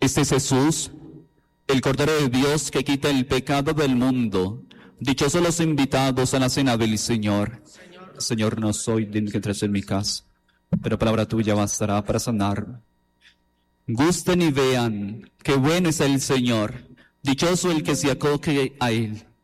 Este es Jesús, el Cordero de Dios que quita el pecado del mundo. Dichosos los invitados a la cena del Señor. Señor, no soy digno que entres en mi casa, pero palabra tuya bastará para sanarme. Gusten y vean qué bueno es el Señor. Dichoso el que se acoge a Él.